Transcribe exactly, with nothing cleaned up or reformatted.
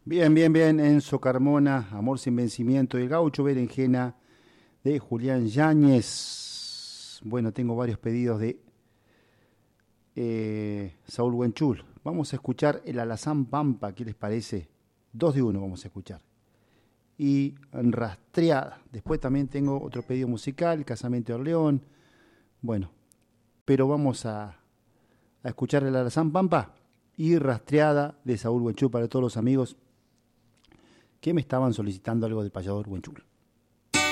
Bien, bien, bien. Enzo Carmona, Amor sin vencimiento. El Gaucho Berenjena de Julián Yáñez. Bueno, tengo varios pedidos de eh, Saúl Huenchul. Vamos a escuchar el Alazán Pampa, ¿qué les parece? Dos de uno vamos a escuchar. Y Rastreada. Después también tengo otro pedido musical, Casamiento de Orleón. Bueno, pero vamos a, a escuchar el Alazán Pampa y Rastreada de Saúl Huenchul para todos los amigos que me estaban solicitando algo del payador Huenchul.